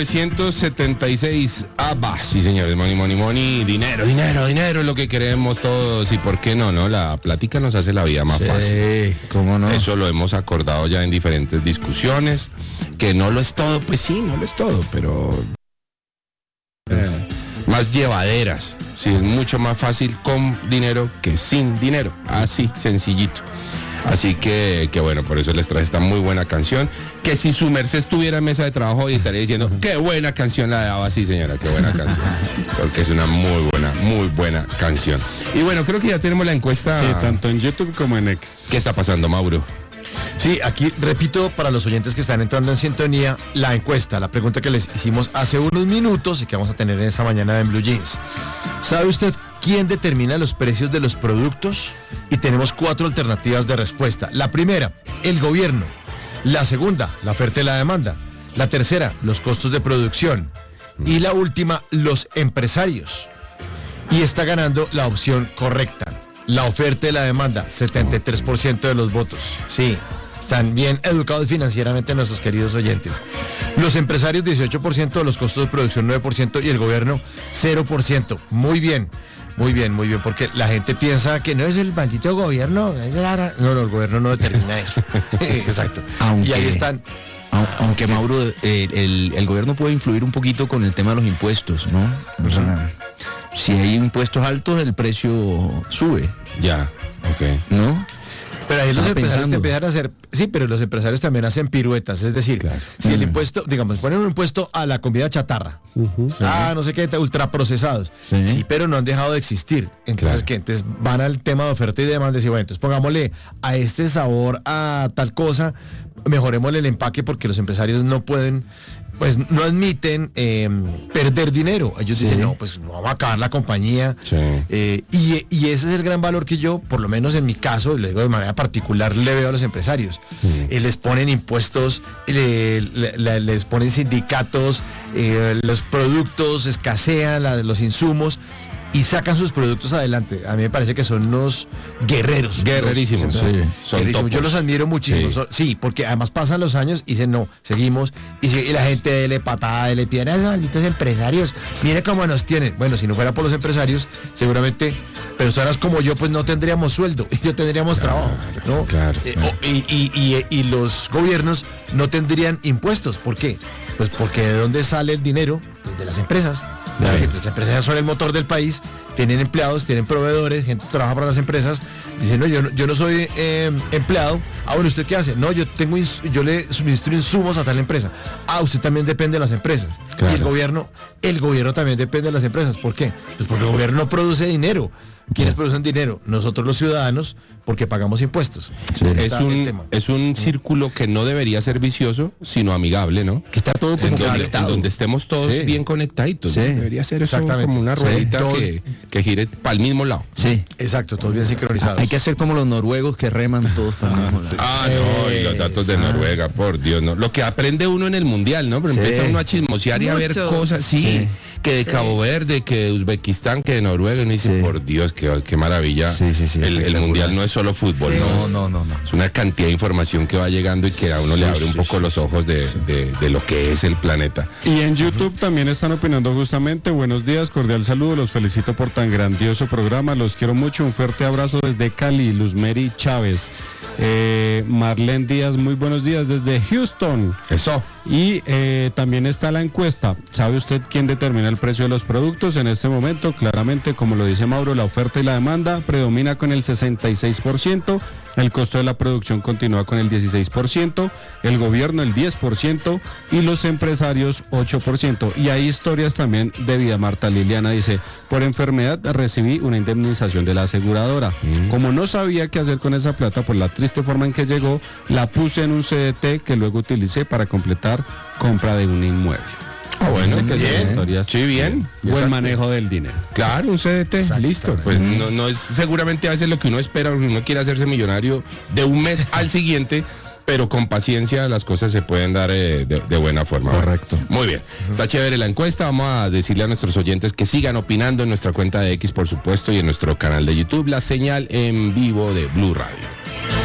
1976. Sí, señores, money, dinero es lo que queremos todos. Y por qué no, la plática nos hace la vida más fácil. ¿Cómo no? Eso lo hemos acordado ya en diferentes discusiones. Que no lo es todo, pues sí, no lo es todo, pero más llevaderas. Sí, es mucho más fácil con dinero que sin dinero. Así, sencillito. Así que bueno, por eso les traje esta muy buena canción, que si su merced estuviera en mesa de trabajo hoy estaría diciendo, qué buena canción la de Ava, sí señora, qué buena canción, porque es una muy buena canción. Y bueno, creo que ya tenemos la encuesta. Sí, tanto en YouTube como en X. ¿Qué está pasando, Mauro? Sí, aquí repito para los oyentes que están entrando en sintonía, la encuesta, la pregunta que les hicimos hace unos minutos y que vamos a tener en esta mañana en Blue Jeans. ¿Sabe usted quién determina los precios de los productos? Y tenemos 4 alternativas de respuesta. La primera, el gobierno. La segunda, la oferta y la demanda. La tercera, los costos de producción. Y la última, los empresarios. Y está ganando la opción correcta. La oferta y la demanda, 73% de los votos. Sí, están bien educados financieramente nuestros queridos oyentes. Los empresarios, 18%, los costos de producción, 9%, y el gobierno, 0%. Muy bien, porque la gente piensa que no es el maldito gobierno, es no, el gobierno no determina eso. Exacto. Y ahí están. Aunque Mauro, el gobierno puede influir un poquito con el tema de los impuestos, ¿no? O sea, si hay impuestos altos, el precio sube. Ya, ok. ¿No? Pero ahí los empresarios te empiezan a hacer, sí, pero los empresarios también hacen piruetas, es decir, claro. Si el impuesto, digamos, ponen un impuesto a la comida chatarra, no sé qué, ultraprocesados, sí, pero no han dejado de existir. Entonces, ¿qué? Entonces van al tema de oferta y demanda y decir, bueno, entonces pongámosle a este sabor a tal cosa, mejorémosle el empaque porque los empresarios no pueden, pues no admiten perder dinero. Ellos dicen, no, pues vamos a acabar la compañía. Y ese es el gran valor que yo, por lo menos en mi caso, le digo de manera particular, le veo a los empresarios. Les ponen impuestos, les ponen sindicatos, los productos escasean, los insumos, y sacan sus productos adelante. A mí me parece que son unos guerreros. Guerrerísimos. Guerrerísimos. Yo los admiro muchísimo. Sí, porque además pasan los años y dicen, no, seguimos. Y la gente le patada, le piden a esos malditos empresarios. Mire cómo nos tienen. Bueno, si no fuera por los empresarios, seguramente personas como yo, pues no tendríamos sueldo y no tendríamos trabajo, ¿no? Claro. Y los gobiernos no tendrían impuestos. ¿Por qué? Pues porque ¿de dónde sale el dinero? Pues de las empresas. Las empresas son el motor del país, tienen empleados, tienen proveedores, gente que trabaja para las empresas. Dicen, no, yo no soy empleado. Bueno, ¿usted qué hace? No, yo le suministro insumos a tal empresa. Usted también depende de las empresas. Claro. Y el gobierno también depende de las empresas. ¿Por qué? Pues porque el gobierno no produce dinero. ¿Quiénes producen dinero? Nosotros los ciudadanos, porque pagamos impuestos. Sí. Es un círculo que no debería ser vicioso, sino amigable, ¿no? Que está todo como conectado. En donde estemos todos bien conectaditos. ¿No? Debería ser eso como una ruedita que gire para el mismo lado. Sí. Exacto, todos bien sincronizados. Hay que hacer como los noruegos que reman todos para el mismo lado. No, y los datos de Noruega, por Dios, no. Lo que aprende uno en el mundial, ¿no? Pero empieza uno a chismosear y a ver cosas, que de Cabo Verde, que de Uzbekistán, que de Noruega, y uno dice, por Dios, qué maravilla. El mundial no es solo fútbol, no. Es una cantidad de información que va llegando y que a uno le abre un poco los ojos de lo que es el planeta. Y en YouTube también están opinando justamente. Buenos días, cordial saludo, los felicito por tan grandioso programa, los quiero mucho, un fuerte abrazo desde Cali, Luzmeri Chávez. Marlene Díaz, muy buenos días desde Houston. Eso. Y también está la encuesta. ¿Sabe usted quién determina el precio de los productos? En este momento, claramente, como lo dice Mauro, la oferta y la demanda predomina con el 66%, el costo de la producción continúa con el 16%, el gobierno el 10% y los empresarios 8%. Y hay historias también de vida. Marta Liliana dice, por enfermedad recibí una indemnización de la aseguradora. Como no sabía qué hacer con esa plata por la triste forma en que llegó, la puse en un CDT que luego utilicé para completar compra de un inmueble. Bueno, que bien. Historias, sí, bien. Buen manejo del dinero. Claro, un CDT, listo. Pues no es seguramente a veces lo que uno espera, uno quiere hacerse millonario de un mes al siguiente, pero con paciencia las cosas se pueden dar de buena forma. Correcto. Muy bien. Está chévere la encuesta. Vamos a decirle a nuestros oyentes que sigan opinando en nuestra cuenta de X, por supuesto, y en nuestro canal de YouTube, la señal en vivo de Blue Radio.